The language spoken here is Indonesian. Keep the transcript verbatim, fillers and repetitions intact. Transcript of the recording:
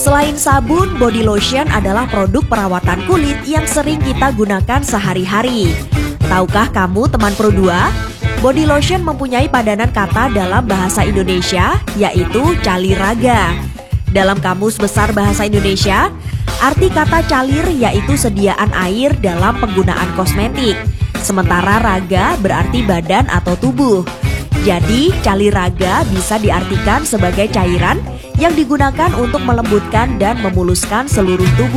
Selain sabun, body lotion adalah produk perawatan kulit yang sering kita gunakan sehari-hari. Tahukah kamu teman Pro dua? Body lotion mempunyai padanan kata dalam bahasa Indonesia, yaitu calir raga. Dalam Kamus Besar Bahasa Indonesia, arti kata calir yaitu sediaan air dalam penggunaan kosmetik. Sementara raga berarti badan atau tubuh. Jadi, calir raga bisa diartikan sebagai cairan yang digunakan untuk melembutkan dan memuluskan seluruh tubuh.